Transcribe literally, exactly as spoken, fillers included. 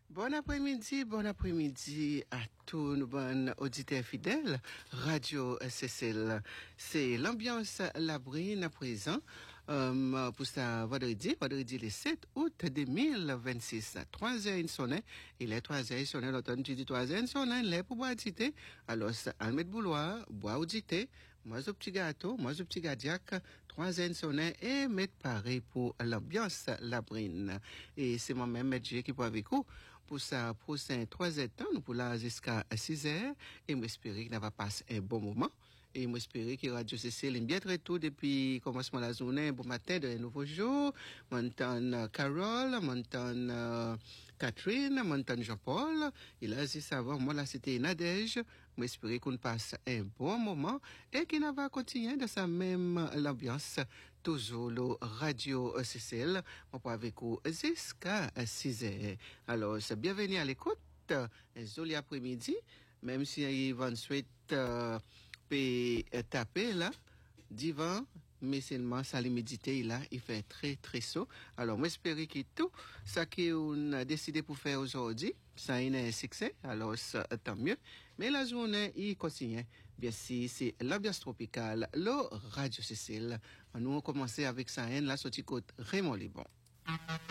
Bon après-midi, bon après-midi à tous nos bons auditeurs fidèles. Radio C C L, c'est l'ambiance Labrine à présent. Euh, pour ça, vendredi, vendredi le sept août deux mille vingt-six. trois heures, il sonnait. Il est trois heures, il sonnait. L'automne, tu dis trois heures, il sonnait. Il est pour boire du thé. Alors, on met bouloir, boire du thé. Moi, ce petit gâteau, moi, ce petit gadiac. Trois heures, il sonnait. Et mettre pareil pour l'ambiance Labrine. Et c'est moi-même, Medjé, qui peut avec vous. Pour ça, pour ces trois heures temps, nous pour là jusqu'à six heures. Et j'espère qu'il va passer un bon moment. Et j'espère que Radio C C L est bien très tôt depuis le commencement de la journée. Bon matin de nouveau jour. M'entend Carole, m'entend euh, Catherine, m'entend Jean-Paul. Et là, c'est ça va. Moi, là, c'était Nadège. J'espère qu'on passe un bon moment et qu'on va continuer dans sa même l'ambiance. Toujours le Radio C C L. On peut avec vous jusqu'à six heures. Alors, c'est bienvenue à l'écoute. Un joli après-midi. Même si il va ensuite, euh, peut taper là, divan, mais seulement ça les méditer là, il fait très très chaud. Alors, moi j'espère que tout ça qu'on a décidé pour faire aujourd'hui, ça a un succès, alors ça, tant mieux. Mais la journée, il continue. Bien si c'est l'ambiance tropicale, le Radio C C L. Nous on commencer avec ça, la sortie côte Raymond Libon.